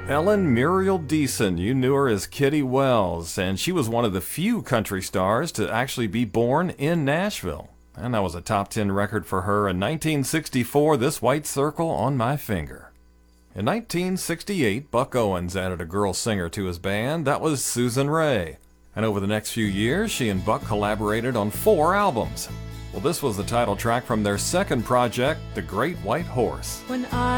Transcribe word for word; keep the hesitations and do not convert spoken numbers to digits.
Ellen Muriel Deason, you knew her as Kitty Wells, and she was one of the few country stars to actually be born in Nashville. And that was a top ten record for her in nineteen sixty-four, This White Circle on My Finger. In nineteen sixty-eight, Buck Owens added a girl singer to his band. That was Susan Rae. And over the next few years, she and Buck collaborated on four albums. Well, this was the title track from their second project, The Great White Horse. When I